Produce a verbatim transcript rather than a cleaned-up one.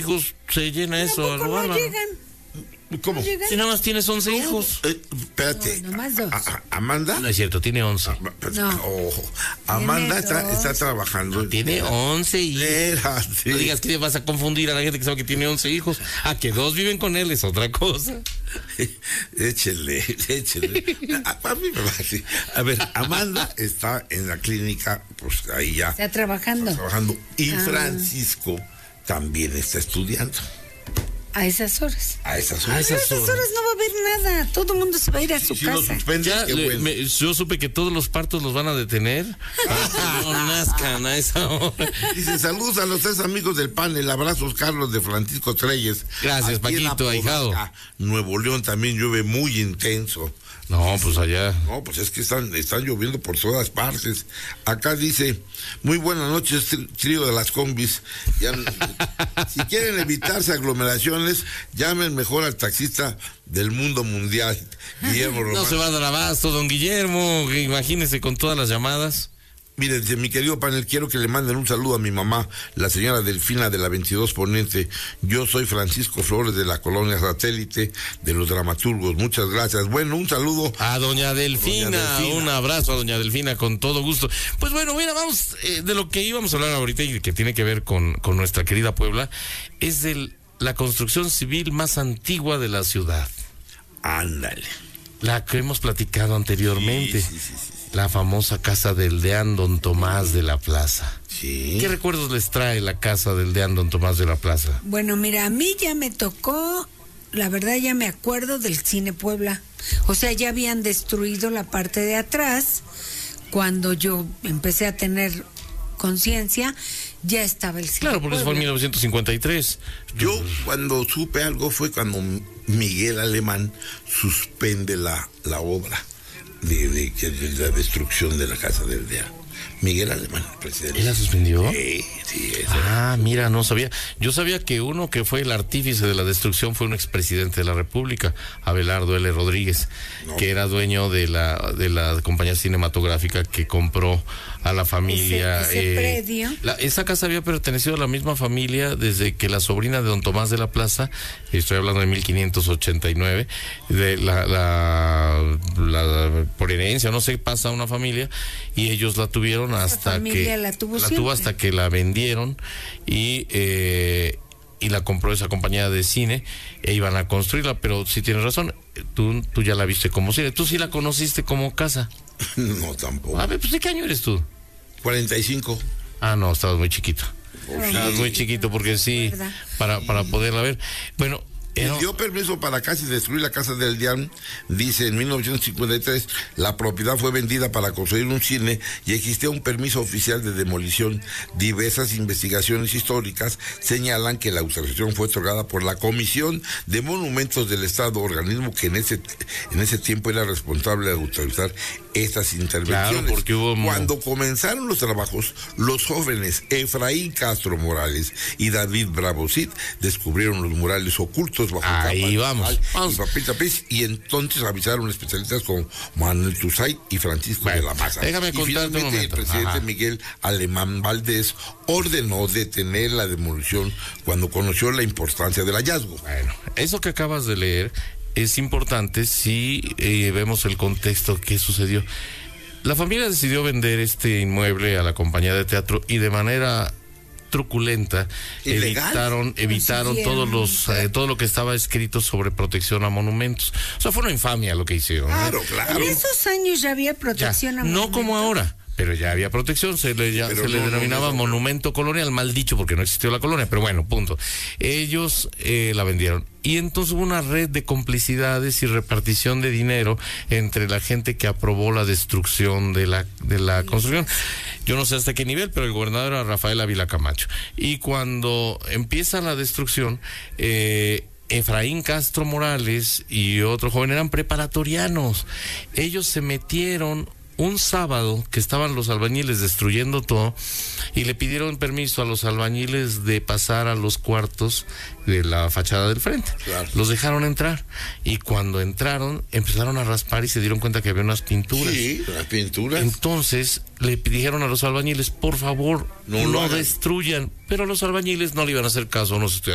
hijos se llena eso, ¿Tampoco lo no bárbaro? llegan? ¿Cómo? ¿No llegan? Si nada más tienes once hijos. Eh, espérate. No, nomás dos. A- a- ¿Amanda? No es cierto, tiene once. No. Ojo. Amanda está, dos. está trabajando. Tiene once hijos. Espérate. No digas que vas a confundir a la gente que sabe que tiene once hijos. A que dos viven con él es otra cosa. Échele, échele. A, a mí me va así. A ver, Amanda está en la clínica, pues ahí ya Está trabajando. trabajando. Y Ah. Francisco también está estudiando. A esas horas. A esas A horas. esas horas no va a haber nada. Todo el mundo se va a ir a su Si lo casa. suspendes, Ya, qué le- bueno. me- yo supe que todos los partos los van a detener para que no nazcan a esa hora. Dice, saludos a los tres amigos del panel, abrazos Carlos de Francisco Treyes. Gracias, Aquí en Paquito, ahijado. Apodaca, Nuevo León también llueve muy intenso. No, pues allá. No, pues es que están, están lloviendo por todas partes. Acá dice, muy buenas noches, tri- trío de las combis. Ya, si quieren evitarse aglomeraciones, llamen mejor al taxista del mundo mundial, Guillermo Román. No se va a dar abasto, don Guillermo. que Imagínese con todas las llamadas. Mire, dice, mi querido panel, quiero que le manden un saludo a mi mamá, la señora Delfina de la veintidós Poniente. Yo soy Francisco Flores de la colonia Satélite de los Dramaturgos. Muchas gracias. Bueno, un saludo. A doña Delfina, Doña Delfina. un abrazo a doña Delfina con todo gusto. Pues bueno, mira, vamos eh, de lo que íbamos a hablar ahorita y que tiene que ver con, con nuestra querida Puebla, es de la construcción civil más antigua de la ciudad, Ándale. la que hemos platicado anteriormente, Sí, sí, sí, sí. la famosa casa del deán Don Tomás de la Plaza. Sí. ¿Qué recuerdos les trae la casa del deán Don Tomás de la Plaza? Bueno, mira, a mí ya me tocó, la verdad ya me acuerdo del Cine Puebla. O sea, ya habían destruido la parte de atrás. Cuando yo empecé a tener conciencia, ya estaba el Cine Claro, porque eso fue en Puebla. mil novecientos cincuenta y tres. Yo cuando supe algo fue cuando Miguel Alemán suspende la, la obra de, de, de la destrucción de la casa del D E A. Miguel Alemán, el presidente. ¿Él la suspendió? Sí, sí, ese. Ah, mira, no sabía. Yo sabía que uno que fue el artífice de la destrucción fue un expresidente de la República, Abelardo L. Rodríguez, No. que era dueño de la de la compañía cinematográfica que compró a la familia. Ese- ese predio. La, esa casa había pertenecido a la misma familia desde que la sobrina de don Tomás de la Plaza, estoy hablando de mil quinientos ochenta y nueve, de la, la, la por herencia, no sé, pasa a una familia y ellos la tuvieron hasta familia que la tuvo tuvo siempre. hasta que la vendieron y eh, y la compró esa compañía de cine e iban a construirla, pero sí tienes razón, tú, tú ya la viste como cine, tú sí la conociste como casa. No, tampoco. A ver, pues ¿de qué año eres tú? cuarenta y cinco. Ah, no, estabas muy chiquito. Estabas muy chiquito porque sí, ¿Verdad? para, para poderla ver. Bueno, era- Dio permiso para casi destruir la casa del D E A. Dice, en mil novecientos cincuenta y tres la propiedad fue vendida para construir un cine y existía un permiso oficial de demolición. Diversas investigaciones históricas señalan que la autorización fue otorgada por la Comisión de Monumentos del Estado, organismo que en ese en ese tiempo era responsable de autorizar estas intervenciones. Claro, porque hubo mo- Cuando comenzaron los trabajos, los jóvenes Efraín Castro Morales y David Bravo Cid descubrieron los murales ocultos bajo Ahí capas de vamos, sal vamos. y papel tapiz, y entonces avisaron especialistas como Manuel Tusay y Francisco Bueno, de la Maza. déjame y contarte un finalmente momento. el presidente Ajá. Miguel Alemán Valdés ordenó detener la demolición cuando conoció la importancia del hallazgo. Bueno, eso que acabas de leer es importante si eh, vemos el contexto que sucedió. La familia decidió vender este inmueble a la compañía de teatro y de manera truculenta ¿Ilegal? evitaron evitaron Consiguieron. todos los eh, todo lo que estaba escrito sobre protección a monumentos. O sea, fue una infamia lo que hicieron, ¿no? Claro, claro. En esos años ya había Ya, protección a no como monumentos. ahora, pero ya había protección, se le, ya, Pero se le no, no, denominaba no, no. monumento colonial, mal dicho porque no existió la colonia, pero bueno, punto. Ellos eh, la vendieron y entonces hubo una red de complicidades y repartición de dinero entre la gente que aprobó la destrucción de la de la construcción. Yo no sé hasta qué nivel, pero el gobernador era Rafael Ávila Camacho. Y cuando empieza la destrucción, eh, Efraín Castro Morales y otro joven eran preparatorianos. Ellos se metieron un sábado que estaban los albañiles destruyendo todo y le pidieron permiso a los albañiles de pasar a los cuartos de la fachada del frente. Claro. Los dejaron entrar y cuando entraron empezaron a raspar y se dieron cuenta que había unas pinturas. Sí, las pinturas. Entonces le dijeron a los albañiles, por favor, No no, lo hagan. destruyan, pero los albañiles no le iban a hacer caso a unos estudiantes